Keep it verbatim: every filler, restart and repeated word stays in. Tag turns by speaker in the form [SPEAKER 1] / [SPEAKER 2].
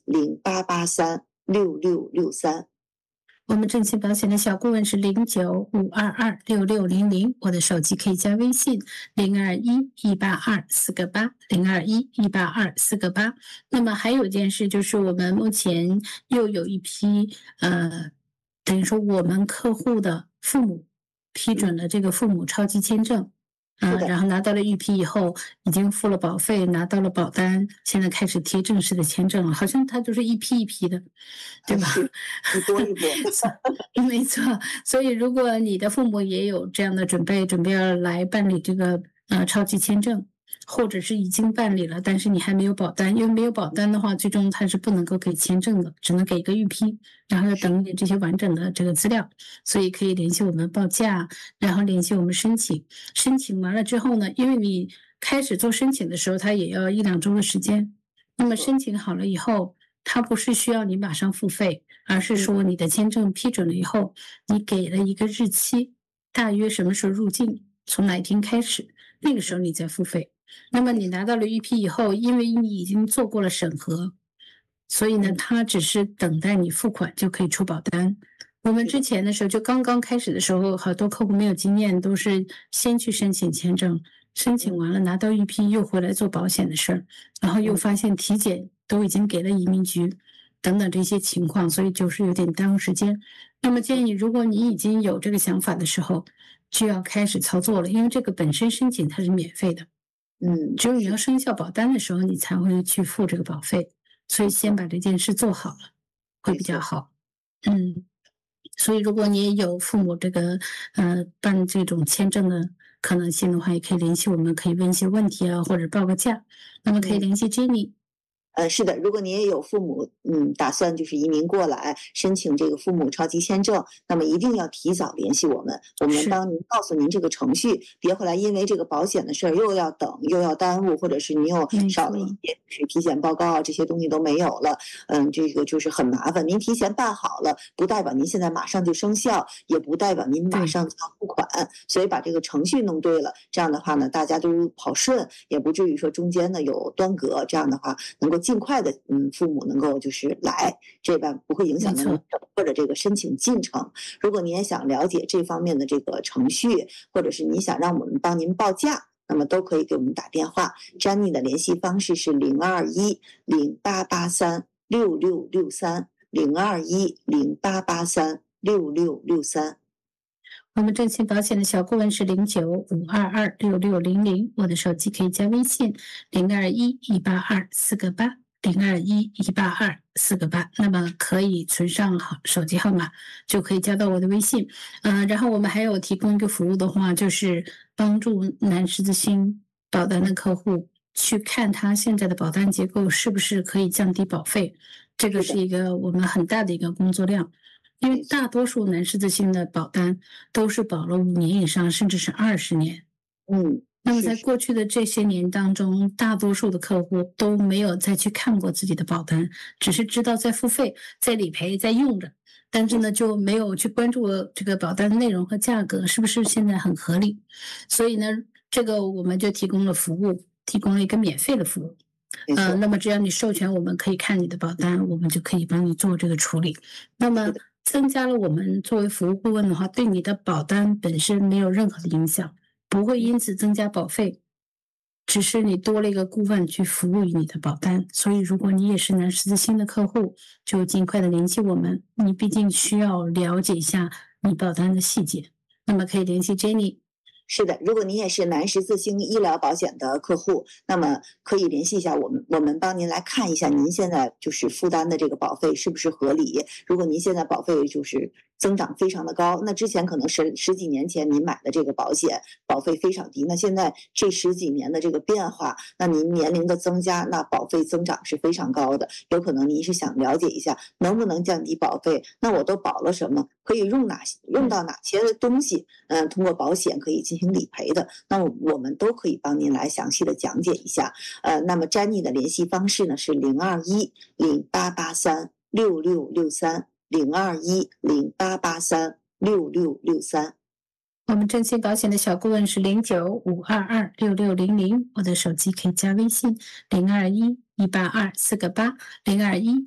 [SPEAKER 1] 零八八三六六六三。
[SPEAKER 2] 我们正清保险的小顾问是零九五二二六六零零，我的手机可以加微信零二一一八二四个八零二一一八二四个八。那么还有一件事，就是我们目前又有一批呃，等于说我们客户的父母批准了这个父母超级签证。嗯、呃，然后拿到了预批以后，已经付了保费，拿到了保单，现在开始贴正式的签证了。好像它就是一批一批的，对吧？
[SPEAKER 1] 一波一波。
[SPEAKER 2] 没错。所以如果你的父母也有这样的准备，准备要来办理这个呃超级签证，或者是已经办理了，但是你还没有保单，因为没有保单的话，最终它是不能够给签证的，只能给一个预批，然后要等你这些完整的这个资料，所以可以联系我们报价，然后联系我们申请。申请完了之后呢，因为你开始做申请的时候，它也要一两周的时间。那么申请好了以后，它不是需要你马上付费，而是说你的签证批准了以后，你给了一个日期，大约什么时候入境，从哪一天开始，那个时候你再付费。那么你拿到了预批以后，因为你已经做过了审核，所以呢，它只是等待你付款就可以出保单。我们之前的时候，就刚刚开始的时候，好多客户没有经验，都是先去申请签证，申请完了拿到预批又回来做保险的事儿，然后又发现体检都已经给了移民局等等这些情况，所以就是有点耽误时间。那么建议，如果你已经有这个想法的时候，就要开始操作了，因为这个本身申请它是免费的。嗯，只有你要生效保单的时候，你才会去付这个保费，所以先把这件事做好了，会比较好。嗯，所以如果你也有父母这个呃办这种签证的可能性的话，也可以联系我们，可以问一些问题啊，或者报个价。那么可以联系 Jenny。
[SPEAKER 1] 呃，是的，如果您也有父母，嗯，打算就是移民过来申请这个父母超级签证，那么一定要提早联系我们，我们帮您告诉您这个程序，别后来因为这个保险的事儿又要等又要耽误，或者是您又少了一些是体检报告啊这些东西都没有了，嗯，这个就是很麻烦。您提前办好了，不代表您现在马上就生效，也不代表您马上就要付款，所以把这个程序弄对了，这样的话呢，大家都跑顺，也不至于说中间呢有端隔，这样的话能够尽快的，嗯，父母能够就是来，这边不会影响到您整个的这个申请进程。如果您也想了解这方面的这个程序，或者是你想让我们帮您报价，那么都可以给我们打电话。Jenny 的联系方式是零二一零八八三六六六三零二一零八八三六六六三。
[SPEAKER 2] 我们正清保险的小顾问是零九五二二六六零零，我的手机可以加微信零二一一八二四个八零二一一八二四个八，那么可以存上好手机号码，就可以加到我的微信。嗯、呃，然后我们还有提供一个服务的话，就是帮助南十字星保单的客户去看他现在的保单结构是不是可以降低保费，这个是一个我们很大的一个工作量。因为大多数南十字星的保单都是保了五年以上，甚至是二十年。
[SPEAKER 1] 嗯，
[SPEAKER 2] 那么在过去的这些年当中，大多数的客户都没有再去看过自己的保单，只是知道在付费、在理赔、在用着，但是呢就没有去关注这个保单的内容和价格是不是现在很合理。所以呢，这个我们就提供了服务，提供了一个免费的服务。呃，那么只要你授权，我们可以看你的保单，我们就可以帮你做这个处理。那么增加了我们作为服务顾问的话，对你的保单本身没有任何的影响，不会因此增加保费，只是你多了一个顾问去服务于你的保单。所以如果你也是南十字星的客户，就尽快的联系我们，你毕竟需要了解一下你保单的细节，那么可以联系 Jenny。
[SPEAKER 1] 是的，如果您也是南十字星医疗保险的客户，那么可以联系一下我们，我们帮您来看一下您现在就是负担的这个保费是不是合理。如果您现在保费就是增长非常的高，那之前可能十十几年前您买的这个保险保费非常低，那现在这十几年的这个变化，那您年龄的增加，那保费增长是非常高的。有可能您是想了解一下能不能降低保费，那我都保了什么，可以用哪用到哪些东西，嗯、呃，通过保险可以进行理赔的，那么我们都可以帮您来详细的讲解一下。呃，那么 Jenny 的联系方式呢是零二一零八八三六六六三零二一零八八三六六六三。
[SPEAKER 2] 我们正清保险的小顾问是零九五二二六六零零，我的手机可以加微信零二一一八二四个八零二一